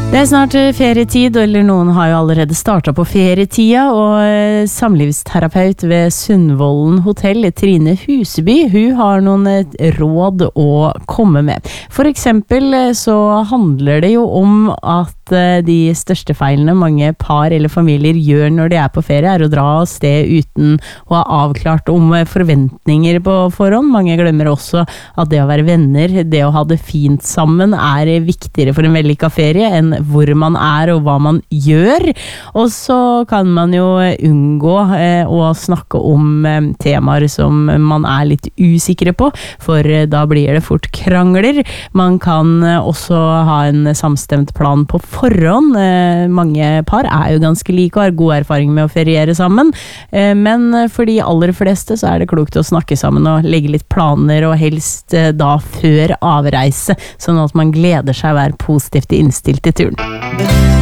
Det snart ferietid, eller noen har jo allerede startet på ferietida, og samlivsterapeut ved Sundvolden Hotell, Trine Huseby, hun har noen råd å komme med. For eksempel så handler det jo om at de største feilene mange par eller familier gjør når de er på ferie, er å dra av sted uten å ha avklart om forventninger på forhånd. Mange glemmer også at det å være venner, det å ha det fint sammen, er viktigere for en vellykket ferie enn hvor man er og hva man gjør. Og så kan man jo unngå å snakke om temaer som man er litt usikre på, for da blir det fort krangler. Man kan også ha en samstemt plan på forhånd. Mange par er jo ganske like og har god erfaring med å feriere sammen, men for de aller fleste så er det klokt å snakke sammen og legge litt planer, og helst da før avreise, sånn at man gleder seg å være positivt innstilt i turen.